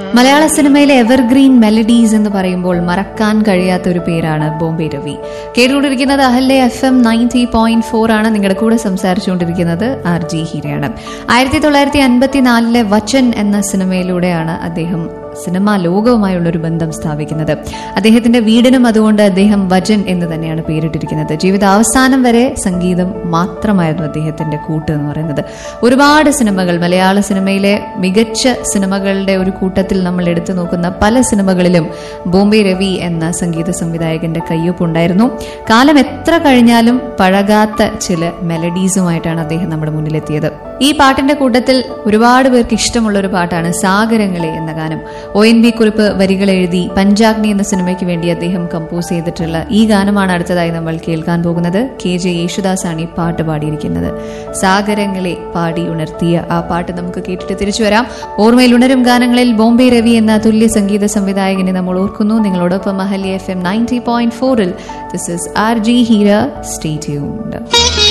മലയാള സിനിമയിലെ evergreen melodies എന്ന് പറയുമ്പോൾ മറക്കാൻ കഴിയാത്ത ഒരു പേരാണ് ബോംബെ രവി. കേട്ടുകൊണ്ടിരിക്കുന്നത് അഹല്യ FM 90.4 ആണ്. നിങ്ങളുടെ കൂടെ സംസാരിച്ചുകൊണ്ടിരിക്കുന്നത് RJ ഹീരയാണ്. 1954 വചൻ എന്ന സിനിമയിലൂടെയാണ് അദ്ദേഹം സിനിമാ ലോകവുമായുള്ളൊരു ബന്ധം സ്ഥാപിക്കുന്നത്. അദ്ദേഹത്തിന്റെ വീടിനും അതുകൊണ്ട് അദ്ദേഹം വചൻ എന്ന് തന്നെയാണ് പേരിട്ടിരിക്കുന്നത്. ജീവിതാവസാനം വരെ സംഗീതം മാത്രമായിരുന്നു അദ്ദേഹത്തിന്റെ കൂട്ട് എന്ന് പറയുന്നത്. ഒരുപാട് സിനിമകൾ, മലയാള സിനിമയിലെ മികച്ച സിനിമകളുടെ ഒരു കൂട്ടത്തിൽ നമ്മൾ എടുത്തു നോക്കുന്ന പല സിനിമകളിലും ബോംബെ രവി എന്ന സംഗീത സംവിധായകന്റെ കയ്യൊപ്പുണ്ടായിരുന്നു. കാലം എത്ര കഴിഞ്ഞാലും പഴകാത്ത ചില മെലഡീസുമായിട്ടാണ് അദ്ദേഹം നമ്മുടെ മുന്നിലെത്തിയത്. ഈ പാട്ടിന്റെ കൂട്ടത്തിൽ ഒരുപാട് പേർക്ക് ഇഷ്ടമുള്ള ഒരു പാട്ടാണ് സാഗരങ്ങളെ എന്ന ഗാനം. ONV കുറിപ്പ് വരികൾ എഴുതി പഞ്ചാഗ്നി എന്ന സിനിമയ്ക്ക് വേണ്ടി അദ്ദേഹം കമ്പോസ് ചെയ്തിട്ടുള്ള ഈ ഗാനമാണ് അടുത്തതായി നമ്മൾ കേൾക്കാൻ പോകുന്നത്. KJ യേശുദാസ് ആണ് ഈ പാട്ട് പാടിയിരിക്കുന്നത്. സാഗരങ്ങളെ പാടി ഉണർത്തിയ ആ പാട്ട് നമുക്ക് കേട്ടിട്ട് തിരിച്ചു വരാം. ഓർമ്മയിൽ ഉണരും ഗാനങ്ങളിൽ ബോംബെ രവി എന്ന തുല്യ സംഗീത സംവിധായകനെ നമ്മൾ ഓർക്കുന്നു. നിങ്ങളോടൊപ്പം Ahalya FM 90.4 this is RJ Heera. Stay tuned.